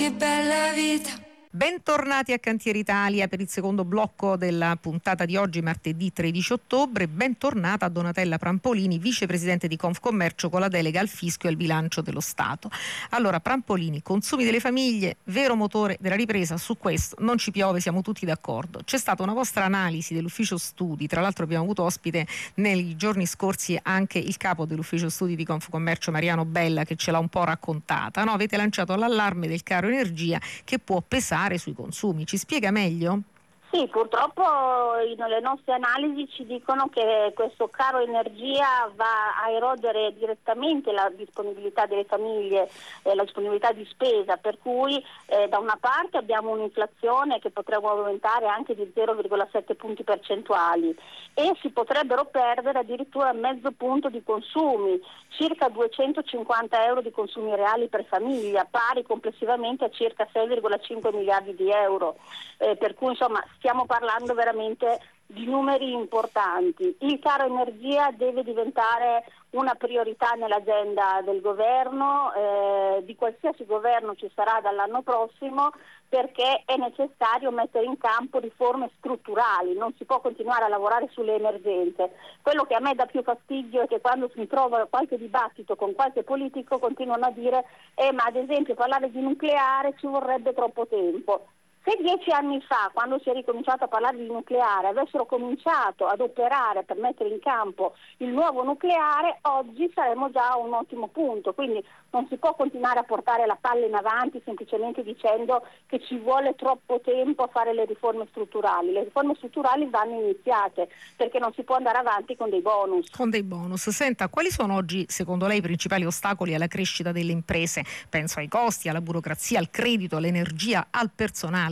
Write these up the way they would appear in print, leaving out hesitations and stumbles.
Che bella vita. Bentornati a Cantieri Italia per il secondo blocco della puntata di oggi, martedì 13 ottobre. Bentornata a Donatella Prampolini, vicepresidente di Confcommercio con la delega al fisco e al bilancio dello Stato. Allora, Prampolini, consumi delle famiglie, vero motore della ripresa, su questo non ci piove, siamo tutti d'accordo. C'è stata una vostra analisi dell'ufficio studi, tra l'altro abbiamo avuto ospite nei giorni scorsi anche il capo dell'ufficio studi di Confcommercio, Mariano Bella, che ce l'ha un po' raccontata, no? Avete lanciato l'allarme del caro energia che può pesare sui consumi. Ci spiega meglio? Sì, purtroppo le nostre analisi ci dicono che questo caro energia va a erodere direttamente la disponibilità delle famiglie, la disponibilità di spesa, per cui da una parte abbiamo un'inflazione che potrebbe aumentare anche di 0,7 punti percentuali e si potrebbero perdere addirittura mezzo punto di consumi, circa 250 euro di consumi reali per famiglia, pari complessivamente a circa 6,5 miliardi di euro, per cui insomma stiamo parlando veramente di numeri importanti. Il caro energia deve diventare una priorità nell'agenda del governo, di qualsiasi governo ci sarà dall'anno prossimo, perché è necessario mettere in campo riforme strutturali, non si può continuare a lavorare sulle emergenze. Quello che a me dà più fastidio è che quando si trova qualche dibattito con qualche politico continuano a dire ma ad esempio parlare di nucleare ci vorrebbe troppo tempo. Se 10 anni fa, quando si è ricominciato a parlare di nucleare, avessero cominciato ad operare per mettere in campo il nuovo nucleare, oggi saremmo già a un ottimo punto. Quindi non si può continuare a portare la palla in avanti semplicemente dicendo che ci vuole troppo tempo a fare le riforme strutturali. Le riforme strutturali vanno iniziate, perché non si può andare avanti con dei bonus. Con dei bonus. Senta, quali sono oggi secondo lei i principali ostacoli alla crescita delle imprese? Penso ai costi, alla burocrazia, al credito, all'energia, al personale.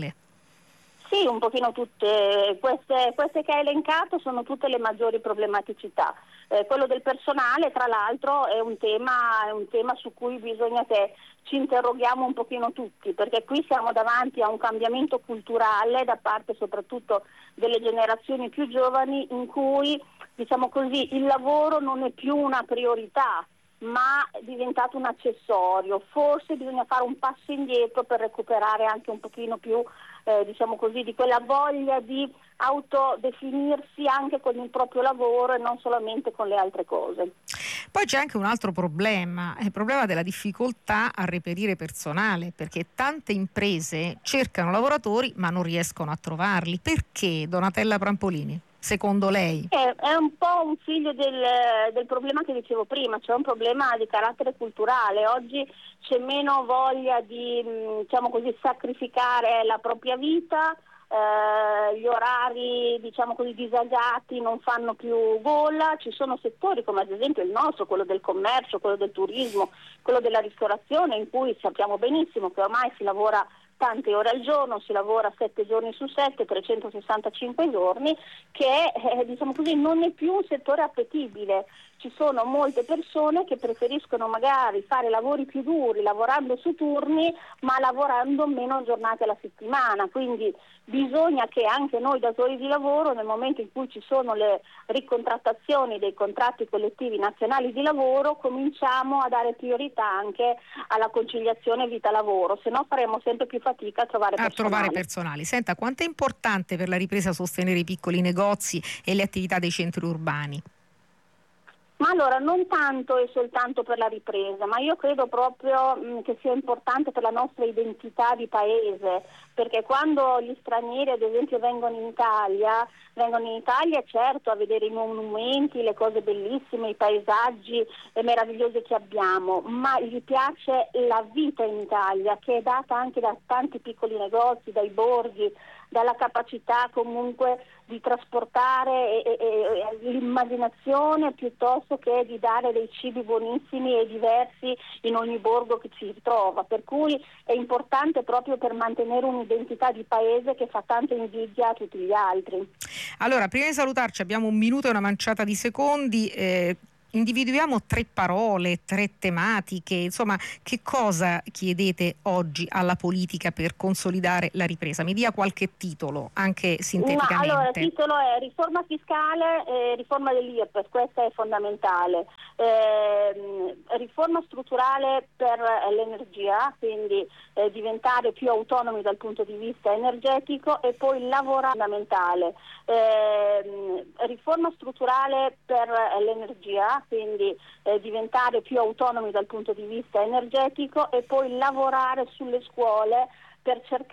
Sì, un pochino tutte queste che ha elencato sono tutte le maggiori problematicità. Quello del personale, tra l'altro, è un tema su cui bisogna che ci interroghiamo un pochino tutti, perché qui siamo davanti a un cambiamento culturale da parte soprattutto delle generazioni più giovani, in cui, diciamo così, il lavoro non è più una priorità, ma è diventato un accessorio. Forse bisogna fare un passo indietro per recuperare anche un pochino più diciamo così, di quella voglia di autodefinirsi anche con il proprio lavoro e non solamente con le altre cose. Poi c'è anche un altro problema, è il problema della difficoltà a reperire personale, perché tante imprese cercano lavoratori ma non riescono a trovarli. Perché, Donatella Prampolini, secondo lei? È un po' un figlio del problema che dicevo prima, cioè un problema di carattere culturale. Oggi c'è meno voglia di, diciamo così, sacrificare la propria vita, gli orari, diciamo così, disagiati non fanno più gola. Ci sono settori come ad esempio il nostro, quello del commercio, quello del turismo, quello della ristorazione, in cui sappiamo benissimo che ormai si lavora tante ore al giorno, si lavora 7 giorni su 7, 365 giorni, che diciamo così non è più un settore appetibile. Ci sono molte persone che preferiscono magari fare lavori più duri, lavorando su turni, ma lavorando meno giornate alla settimana. Quindi bisogna che anche noi datori di lavoro, nel momento in cui ci sono le ricontrattazioni dei contratti collettivi nazionali di lavoro, cominciamo a dare priorità anche alla conciliazione vita-lavoro, se no faremo sempre più fatica a trovare personale. Senta, quanto è importante per la ripresa sostenere i piccoli negozi e le attività dei centri urbani? Ma allora, non tanto e soltanto per la ripresa, ma io credo proprio che sia importante per la nostra identità di paese, perché quando gli stranieri ad esempio vengono in Italia certo a vedere i monumenti, le cose bellissime, i paesaggi meravigliosi che abbiamo, ma gli piace la vita in Italia, che è data anche da tanti piccoli negozi, dai borghi, dalla capacità comunque di trasportare l'immaginazione piuttosto che di dare dei cibi buonissimi e diversi in ogni borgo che ci trova, per cui è importante proprio per mantenere un'identità di paese che fa tanta invidia a tutti gli altri. Allora, prima di salutarci abbiamo 1 minuto e una manciata di secondi. individuiamo 3 parole, 3 tematiche, insomma, che cosa chiedete oggi alla politica per consolidare la ripresa? Mi dia qualche titolo, anche sinteticamente. Allora, il titolo è riforma fiscale e riforma dell'IRPEF, questa è fondamentale. Riforma strutturale per l'energia, quindi diventare più autonomi dal punto di vista energetico, e poi lavorare fondamentale. Riforma strutturale per l'energia, quindi diventare più autonomi dal punto di vista energetico, e poi lavorare sulle scuole per cercare